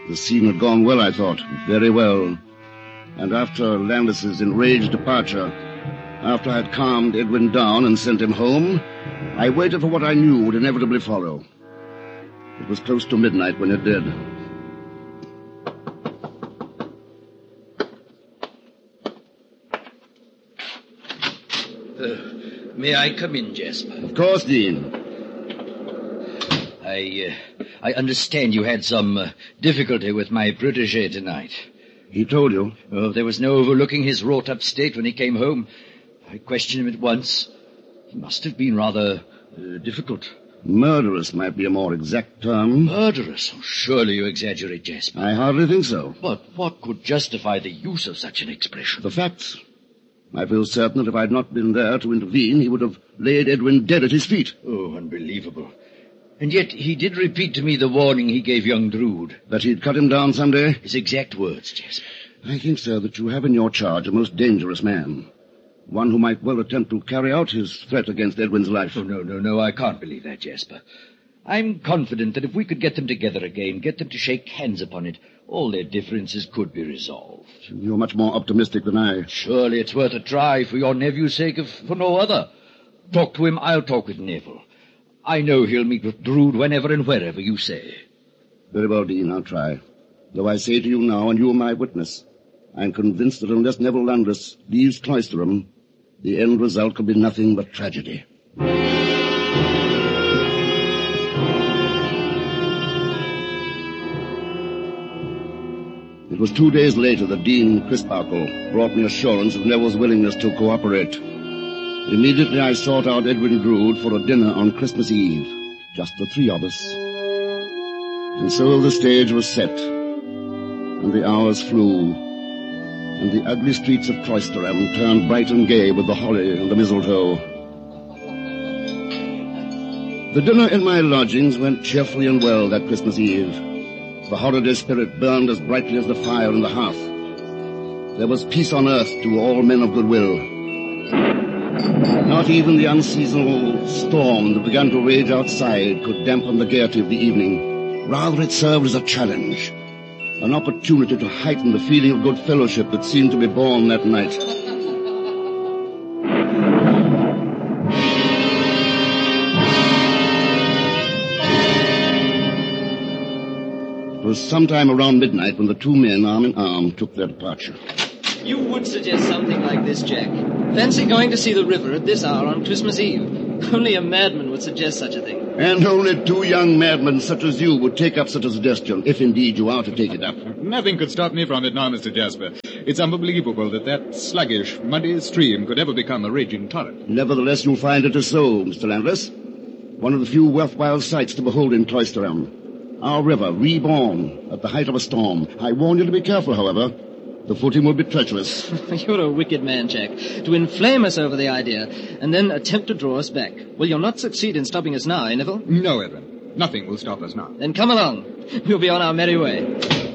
The scene had gone well, I thought. Very well. And after Landis's enraged departure, after I had calmed Edwin down and sent him home, I waited for what I knew would inevitably follow. It was close to midnight when it did. May I come in, Jasper? Of course, Dean. I understand you had some difficulty with my protégé tonight. He told you? Oh, there was no overlooking his wrought-up state when he came home. I questioned him at once. He must have been rather difficult. Murderous might be a more exact term. Murderous? Oh, surely you exaggerate, Jasper. I hardly think so. But what could justify the use of such an expression? The facts. I feel certain that if I had not been there to intervene, he would have laid Edwin dead at his feet. Oh, unbelievable. And yet he did repeat to me the warning he gave young Drood. That he'd cut him down someday? His exact words, Jasper. I think, sir, that you have in your charge a most dangerous man. One who might well attempt to carry out his threat against Edwin's life. Oh, no, I can't believe that, Jasper. I'm confident that if we could get them together again, get them to shake hands upon it, all their differences could be resolved. You're much more optimistic than I. Surely it's worth a try for your nephew's sake, if for no other. Talk to him, I'll talk with Neville. I know he'll meet with Drood whenever and wherever you say. Very well, Dean, I'll try. Though I say to you now, and you are my witness, I'm convinced that unless Neville Landis leaves Cloisterham, the end result could be nothing but tragedy. It was 2 days later that Dean Crisparkle brought me assurance of Neville's willingness to cooperate. Immediately I sought out Edwin Drood for a dinner on Christmas Eve, just the three of us. And so the stage was set, and the hours flew, and the ugly streets of Cloisterham turned bright and gay with the holly and the mistletoe. The dinner in my lodgings went cheerfully and well that Christmas Eve. The holiday spirit burned as brightly as the fire in the hearth. There was peace on earth to all men of goodwill. Not even the unseasonal storm that began to rage outside could dampen the gaiety of the evening. Rather, it served as a challenge, an opportunity to heighten the feeling of good fellowship that seemed to be born that night. It was sometime around midnight when the two men, arm in arm, took their departure. You would suggest something like this, Jack. Fancy going to see the river at this hour on Christmas Eve. Only a madman would suggest such a thing. And only two young madmen such as you would take up such a suggestion, if indeed you are to take it up. Nothing could stop me from it now, Mr. Jasper. It's unbelievable that sluggish, muddy stream could ever become a raging torrent. Nevertheless, you'll find it is so, Mr. Landless. One of the few worthwhile sights to behold in Cloisterham. Our river, reborn at the height of a storm. I warn you to be careful, however. The footing will be treacherous. You're a wicked man, Jack, to inflame us over the idea and then attempt to draw us back. Well, you'll not succeed in stopping us now, eh, Neville? No, Edwin. Nothing will stop us now. Then come along. We'll be on our merry way.